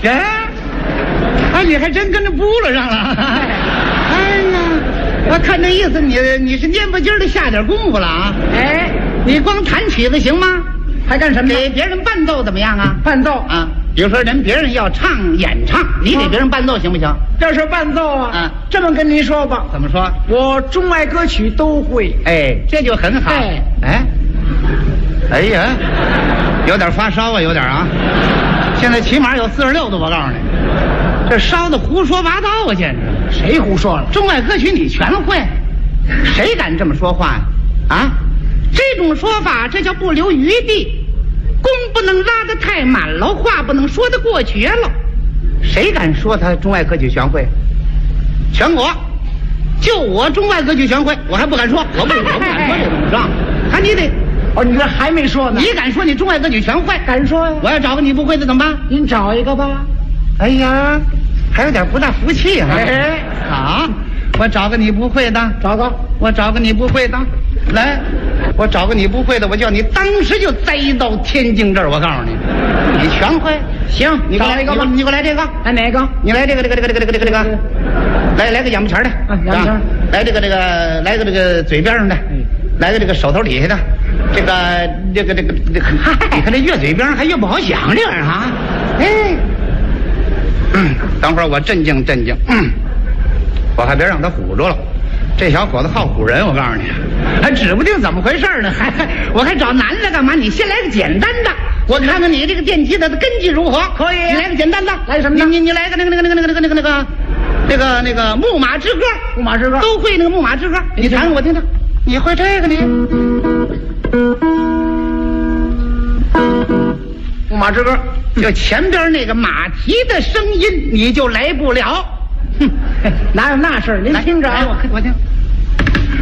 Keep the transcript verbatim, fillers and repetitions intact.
哎，哎，你还真跟着补了上了。哎呀，我看这意思你，你你是念不劲儿的下点功夫了啊？ 哎， 你光弹曲子行吗？ 还干什么？ 给别人伴奏怎么样啊？ 伴奏啊，比如说人别人要唱演唱，你给别人伴奏行不行？ 要是伴奏啊， 嗯， 这么跟您说吧， 怎么说？ 我中外歌曲都会。 哎，这就很好。 哎哎，哎呀，有点发烧啊，有点啊。现在起码有四十六度，我告诉你，这烧的胡说八道啊，简直！ 谁胡说了？ 中外歌曲你全会，谁敢这么说话呀？啊，这种说法这叫不留余地，弓不能拉得太满了，话不能说得过绝了。谁敢说他中外歌曲全会？全国就我中外歌曲全会，我还不敢说，我不我不敢说这种是吧？还你得。 哦，你这还没说呢。 你敢说你中外歌曲全会？ 敢说呀。 我要找个你不会的怎么办？ 您找一个吧。 哎呀，还有点不大服气啊。 哎， 好，我找个你不会的， 找个。 我找个你不会的，来，我找个你不会的，我叫你当时就栽到天津这儿。我告诉你，你全会。 行， 你给我来一个吧。你给我来这个。 来哪个？ 你来这个这个这个这个这个这个这个，来来个眼巴前的。 啊，眼巴前。 来这个这个，来个这个嘴边上的。来个这个手头底下的，这个这个这个这个，你看这越嘴边还越不好想这玩意儿啊！哎，嗯，等会儿我镇静镇静，嗯，我还别让他唬住了。这小伙子好唬人，我告诉你，还指不定怎么回事呢。还我还找男的干嘛？你先来个简单的，我看看你这个电吉他的根基如何。 可以， 你来个简单的， 来什么呢？ 你你你来个那个那个那个那个那个那个那个那个木马之歌， 木马之歌都会那个木马之歌，你弹我听听。你会这个你？ 木马之歌， 就前边那个马蹄的声音，你就来不了。哼， 哪有那事儿？您听着啊， 我我听。